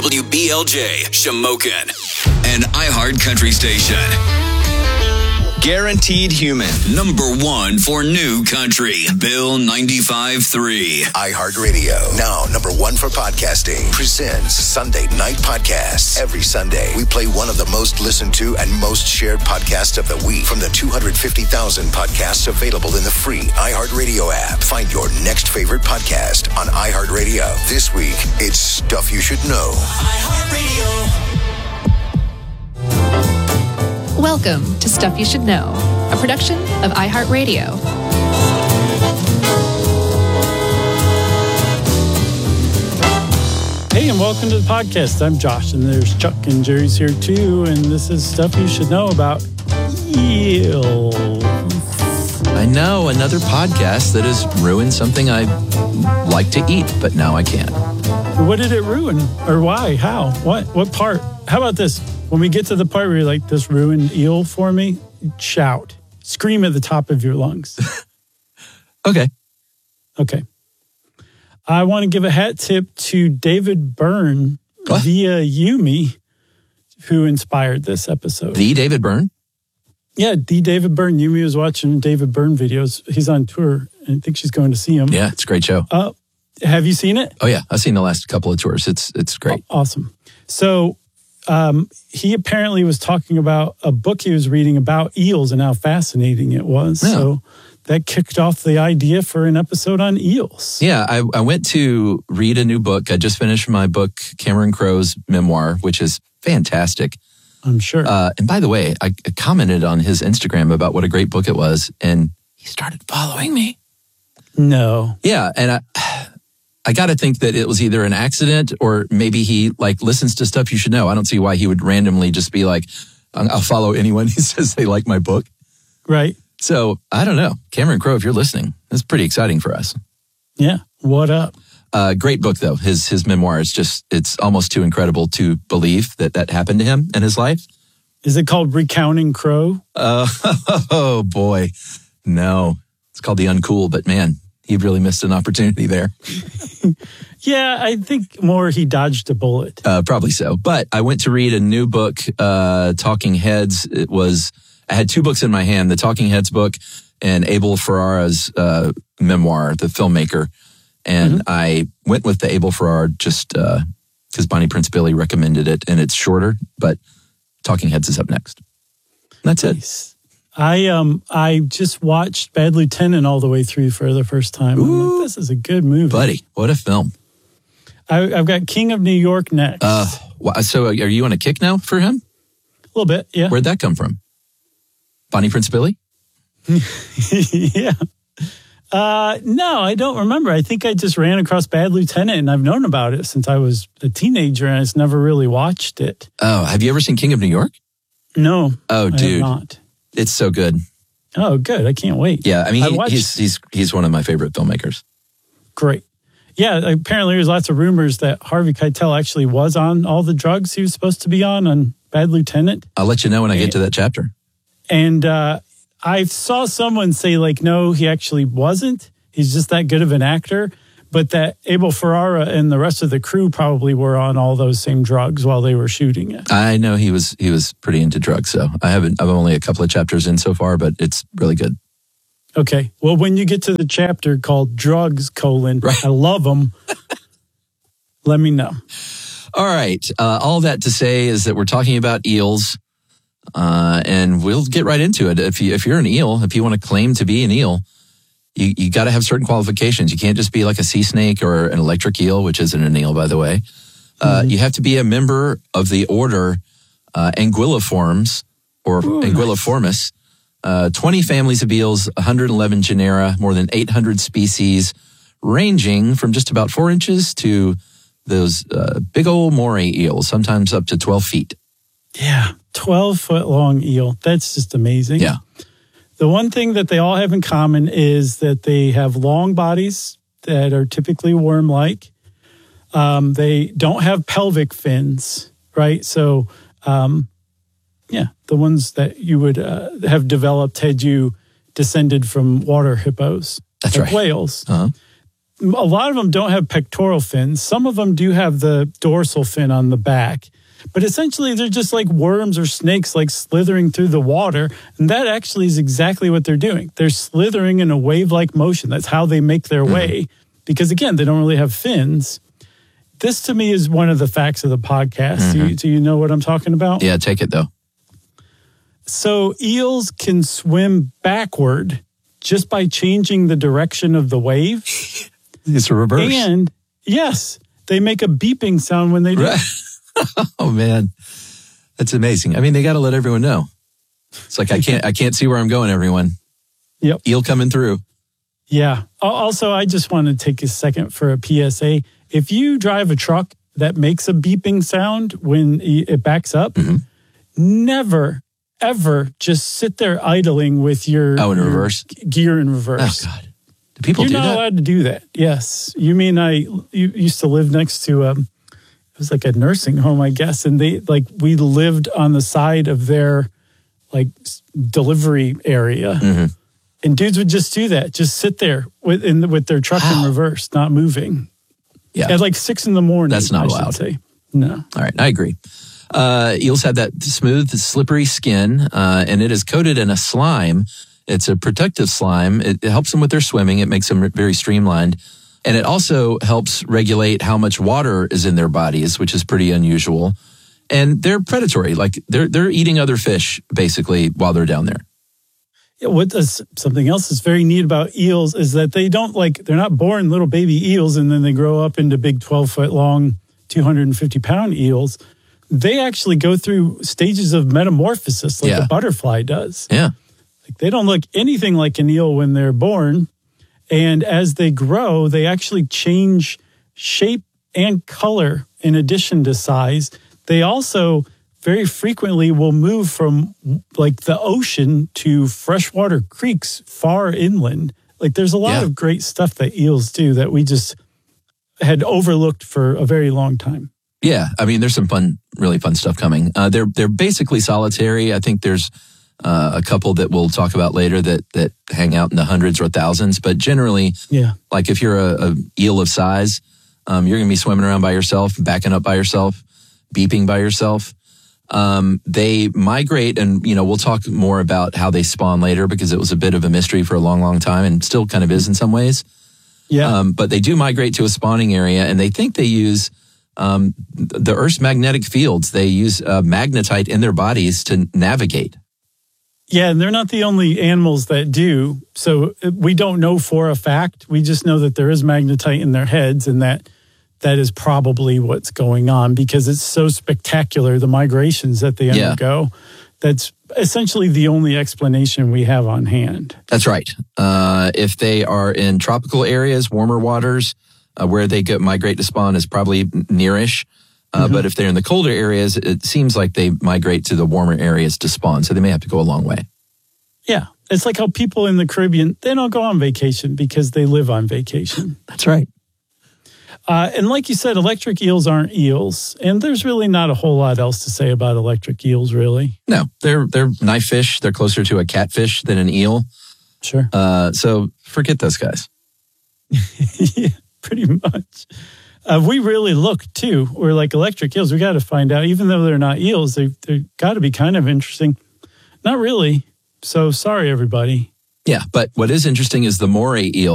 WBLJ, Shamokin, an iHeart Country station. Guaranteed Human, #1 for new country. Bill 95.3. iHeartRadio, now #1 for podcasting, presents Sunday Night Podcasts. Every Sunday, we play one of the most listened to and most shared podcasts of the week from the 250,000 podcasts available in the free iHeartRadio app. Find your next favorite podcast on iHeartRadio. This week, it's Stuff You Should Know. iHeartRadio. Welcome to Stuff You Should Know, a production of iHeartRadio. Hey, and welcome to the podcast. I'm Josh, and there's Chuck and Jerry's here too, and this is Stuff You Should Know about eels. I know, another podcast that has ruined something I like to eat, but now I can't. What did it ruin? Or why? How? What part? How about this? When we get to the part where you're like, this ruined eel for me, shout. Scream at the top of your lungs. Okay. I want to give a hat tip to David Byrne via Yumi, who inspired this episode. The David Byrne? Yeah, the David Byrne. Yumi was watching David Byrne videos. He's on tour, and I think she's going to see him. Yeah, it's a great show. Have you seen it? Oh, yeah. I've seen the last couple of tours. It's great. Awesome. So he apparently was talking about a book he was reading about eels and how fascinating it was. Yeah. So that kicked off the idea for an episode on eels. Yeah, I went to read a new book. I just finished my book, Cameron Crowe's memoir, which is fantastic. I'm sure. And by the way, I commented on his Instagram about what a great book it was, and he started following me. No. Yeah, and I got to think that it was either an accident or maybe he listens to Stuff You Should Know. I don't see why he would randomly just be like, I'll follow anyone who says they like my book. Right. So I don't know. Cameron Crowe, if you're listening, that's pretty exciting for us. Yeah. What up? Great book, though. His memoir is it's almost too incredible to believe that happened to him in his life. Is it called Recounting Crow? Oh, boy. No. It's called The Uncool, but man, he really missed an opportunity there. Yeah, I think more he dodged a bullet. Probably so. But I went to read a new book, Talking Heads. I had two books in my hand, the Talking Heads book and Abel Ferrara's memoir, the filmmaker. And I went with the Abel Ferrara just because Bonnie Prince Billy recommended it, and it's shorter, but Talking Heads is up next. That's nice. I just watched Bad Lieutenant all the way through for the first time. I'm like, this is a good movie. Buddy, what a film. I've got King of New York next. So are you on a kick now for him? A little bit, yeah. Where'd that come from? Bonnie Prince Billy? Yeah. No, I don't remember. I think I just ran across Bad Lieutenant, and I've known about it since I was a teenager, and I just never really watched it. Oh, have you ever seen King of New York? No. Oh, dude. I have not. It's so good. Oh, good. I can't wait. Yeah, I mean, he's one of my favorite filmmakers. Great. Yeah, apparently there's lots of rumors that Harvey Keitel actually was on all the drugs he was supposed to be on Bad Lieutenant. I'll let you know when I get to that chapter. And I saw someone say, no, he actually wasn't. He's just that good of an actor. But that Abel Ferrara and the rest of the crew probably were on all those same drugs while they were shooting it. I know he was pretty into drugs, so I'm only a couple of chapters in so far, but it's really good. Okay. Well, when you get to the chapter called Drugs, right. I love them, let me know. All right. All that to say is that we're talking about eels, and we'll get right into it. If you're an eel, if you want to claim to be an eel, you got to have certain qualifications. You can't just be like a sea snake or an electric eel, which isn't an eel, by the way. You have to be a member of the order Anguilliformes or Anguilliformis. 20 families of eels, 111 genera, more than 800 species, ranging from just about 4 inches to those big old moray eels, sometimes up to 12 feet. Yeah, 12-foot long eel. That's just amazing. Yeah. The one thing that they all have in common is that they have long bodies that are typically worm-like. They don't have pelvic fins, right? So, the ones that you would have developed had you descended from water hippos. That's like right. Whales. Uh-huh. a lot of them don't have pectoral fins. Some of them do have the dorsal fin on the back. But essentially, they're just like worms or snakes, like slithering through the water. And that actually is exactly what they're doing. They're slithering in a wave-like motion. That's how they make their way. Because, again, they don't really have fins. This, to me, is one of the facts of the podcast. Do you know what I'm talking about? Yeah, take it, though. So eels can swim backward just by changing the direction of the wave. It's a reverse. And, yes, they make a beeping sound when they do it. Oh man, that's amazing. I mean, they got to let everyone know. It's like I can't see where I'm going. Everyone, yep, eel coming through. Yeah. Also, I just want to take a second for a PSA. If you drive a truck that makes a beeping sound when it backs up, never ever just sit there idling with your in reverse gear in reverse. Oh God, do people do that? You're not allowed to do that. Yes, you mean you used to live next to it was like a nursing home, I guess. And we lived on the side of their delivery area. And dudes would just do that. Just sit there with their truck in reverse, not moving. Yeah. At 6 a.m. That's not I allowed. Should say. No. All right. I agree. Eels have that smooth, slippery skin, and it is coated in a slime. It's a protective slime. It helps them with their swimming. It makes them very streamlined. And it also helps regulate how much water is in their bodies, which is pretty unusual. And they're predatory. Like they're eating other fish basically while they're down there. Yeah, something else that's very neat about eels is that they're not born little baby eels and then they grow up into big 12-foot long, 250-pound eels. They actually go through stages of metamorphosis like a butterfly does. Yeah. They don't look anything like an eel when they're born. And as they grow, they actually change shape and color in addition to size. They also very frequently will move from the ocean to freshwater creeks far inland. There's a lot of great stuff that eels do that we just had overlooked for a very long time. Yeah. I mean, there's some really fun stuff coming. They're basically solitary. I think there's a couple that we'll talk about later that hang out in the hundreds or thousands. But generally, if you're a eel of size, you're going to be swimming around by yourself, backing up by yourself, beeping by yourself. They migrate, and we'll talk more about how they spawn later because it was a bit of a mystery for a long, long time, and still kind of is in some ways. Yeah. But they do migrate to a spawning area, and they think they use the Earth's magnetic fields. They use magnetite in their bodies to navigate. Yeah, and they're not the only animals that do. So we don't know for a fact. We just know that there is magnetite in their heads, and that is probably what's going on because it's so spectacular, the migrations that they undergo. That's essentially the only explanation we have on hand. That's right. If they are in tropical areas, warmer waters, where they migrate to spawn is probably nearish. But if they're in the colder areas, it seems like they migrate to the warmer areas to spawn. So they may have to go a long way. Yeah. It's like how people in the Caribbean, they don't go on vacation because they live on vacation. That's right. And like you said, electric eels aren't eels. And there's really not a whole lot else to say about electric eels, really. No, they're knife fish. They're closer to a catfish than an eel. Sure. So forget those guys. Yeah, pretty much. We really look, too. We're like electric eels. We got to find out. Even though they're not eels, they've got to be kind of interesting. Not really. So sorry, everybody. Yeah, but what is interesting is the moray eel.